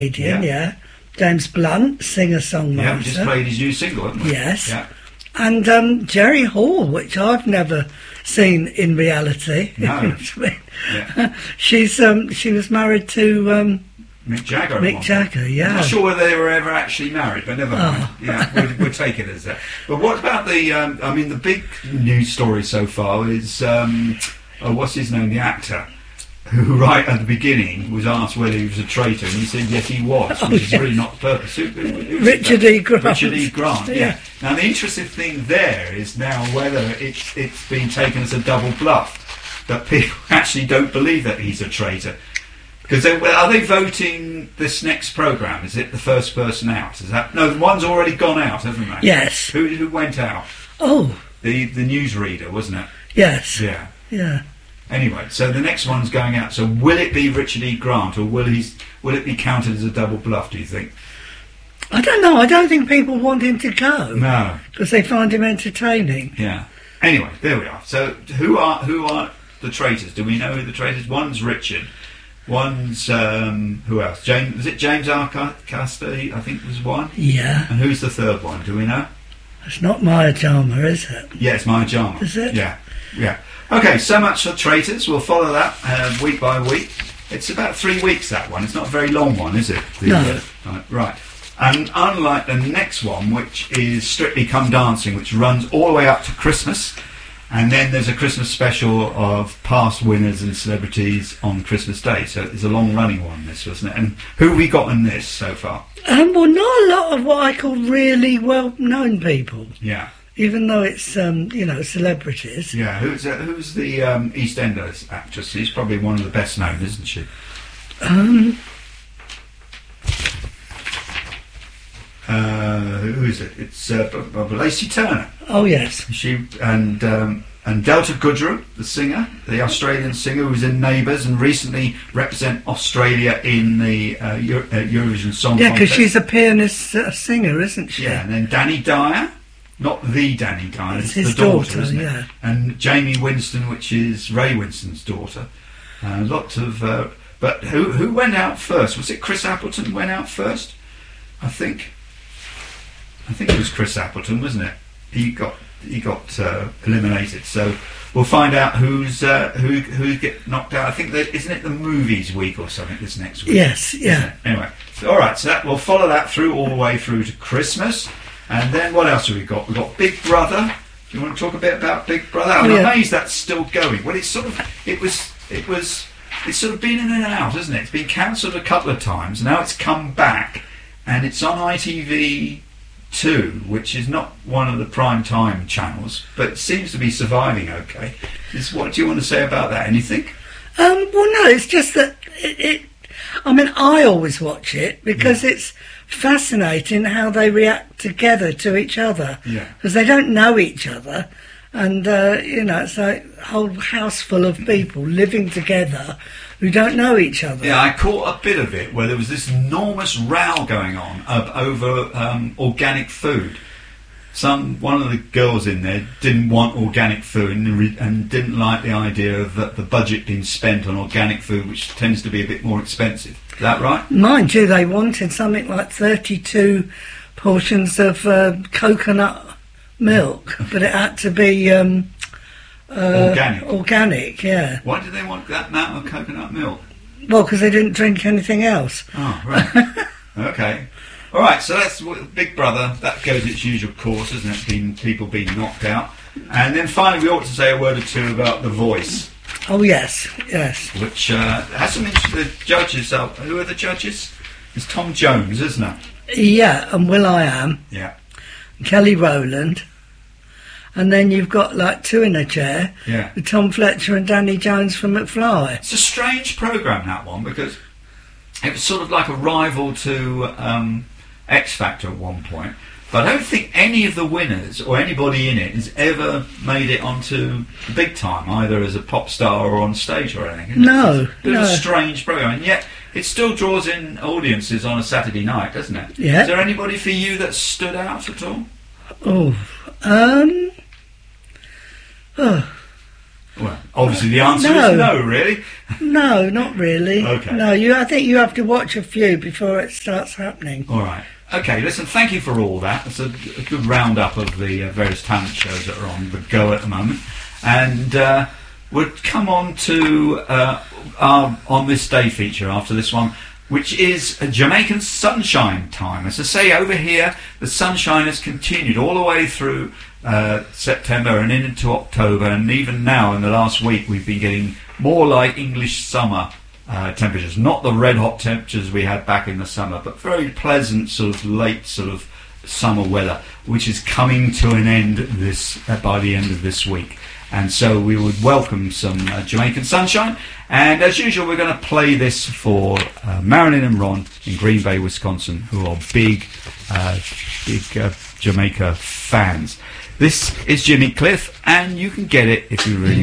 yeah. James Blunt, singer-songwriter. Yeah, we just played his new single, haven't we? Yes. Yeah. And Jerry Hall, which I've never seen in reality. No. Yeah. She was married to Mick Jagger. Mick Jagger, yeah. I'm not sure whether they were ever actually married, but never mind. Yeah, we'll take it as that. But what about the big news story so far is, what's his name, the actor, who right at the beginning was asked whether he was a traitor, and he said yes he was, which is really not the purpose. Richard E. Grant. Richard E. Grant, yeah. Now the interesting thing there is now whether it's been taken as a double bluff, that people actually don't believe that he's a traitor. Because are they voting this next programme? Is it the first person out? Is that no? One's already gone out, hasn't they? Yes. Who went out? Oh. The newsreader, wasn't it? Yes. Yeah. Yeah. Anyway, so the next one's going out. So will it be Richard E. Grant, or will it be counted as a double bluff? Do you think? I don't know. I don't think people want him to go. No. Because they find him entertaining. Yeah. Anyway, there we are. So who are the traitors? Do we know who the traitors? One's Richard. One's who else? James R. Caster, I think was one. Yeah. And who's the third one? Do we know? It's not Maya Jama, is it? Yeah, it's Maya Jama. Is it? Yeah. Yeah. Okay, so much for traitors. We'll follow that week by week. It's about 3 weeks, that one. It's not a very long one, is it? No. Right. And unlike the next one, which is Strictly Come Dancing, which runs all the way up to Christmas, and then there's a Christmas special of past winners and celebrities on Christmas Day. So it's a long-running one, this, wasn't it? And who have we got in this so far? Well, not a lot of what I call really well-known people. Yeah. Even though it's, celebrities. Yeah, who's the EastEnders actress? She's probably one of the best known, isn't she? Who is it? It's Lacey Turner. Oh, yes. She and Delta Goodrem, the singer, the Australian singer who was in Neighbours and recently represent Australia in the Eurovision Song Contest. Yeah, because she's a pianist singer, isn't she? Yeah, and then Danny Dyer. Not the Danny Dyer, it's his the daughter, isn't it? Yeah. And Jamie Winston, which is Ray Winston's daughter. Lots of... but who went out first? Was it Chris Appleton went out first? I think it was Chris Appleton, wasn't it? He got eliminated. So we'll find out who get knocked out. I think that isn't it the movies week or something this next week? Yes, yeah. Anyway, so, all right. So we'll follow that through all the way through to Christmas. And then what else have we got? We've got Big Brother. Do you want to talk a bit about Big Brother? I'm amazed that's still going. Well, it's sort of been in and out, hasn't it? It's been cancelled a couple of times. Now it's come back, and it's on ITV2, which is not one of the prime time channels, but it seems to be surviving okay. What do you want to say about that? Anything? Well, no, it's just that I always watch it because it's fascinating how they react together to each other. Yeah. Because they don't know each other, and it's like a whole house full of people living together who don't know each other. Yeah, I caught a bit of it where there was this enormous row going on over organic food. One of the girls in there didn't want organic food and didn't like the idea of the budget being spent on organic food, which tends to be a bit more expensive. Is that right? Mind you, they wanted something like 32 portions of coconut milk, but it had to be organic, yeah. Why did they want that amount of coconut milk? Well, because they didn't drink anything else. Oh, right. Okay. All right, so that's Big Brother. That goes its usual course, isn't it? People being knocked out. And then finally, we ought to say a word or two about The Voice. Oh, yes, yes. Which has some interesting judges. Who are the judges? It's Tom Jones, isn't it? Yeah, and will.i.am. Yeah. Kelly Rowland. And then you've got like two in a chair. Yeah. With Tom Fletcher and Danny Jones from McFly. It's a strange programme, that one, because it was sort of like a rival to X Factor at one point. But I don't think any of the winners or anybody in it has ever made it onto the big time, either as a pop star or on stage or anything. No, it's a strange programme, and yet it still draws in audiences on a Saturday night, doesn't it? Yeah. Is there anybody for you that stood out at all? Oh, Well, obviously the answer No. is no, really. No, not really. Okay. No, I think you have to watch a few before it starts happening. All right. Okay, listen, thank you for all that. It's a good roundup of the various talent shows that are on the go at the moment. And we'll come on to our On This Day feature after this one, which is a Jamaican sunshine time. As I say, over here, the sunshine has continued all the way through September and into October, and even now in the last week we've been getting more like English summer temperatures, not the red hot temperatures we had back in the summer, but very pleasant sort of late sort of summer weather, which is coming to an end by the end of this week. And so we would welcome some Jamaican sunshine, and as usual we're going to play this for Marilyn and Ron in Green Bay, Wisconsin, who are big Jamaica fans. This is Jimmy Cliff, and you can get it if you really